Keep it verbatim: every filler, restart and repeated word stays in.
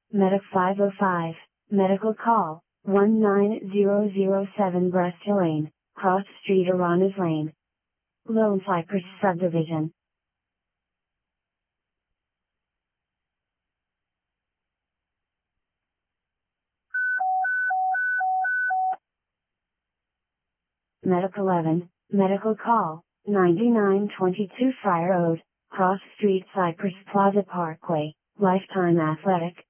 Medic five oh five, Medical Call, one nine zero zero seven Breast Hill Lane, Cross Street Aranas Lane. Lone Cypress Subdivision. Medic eleven, Medical Call, ninety-nine twenty-two Friar Road, Cross Street Cypress Plaza Parkway, Lifetime Athletic.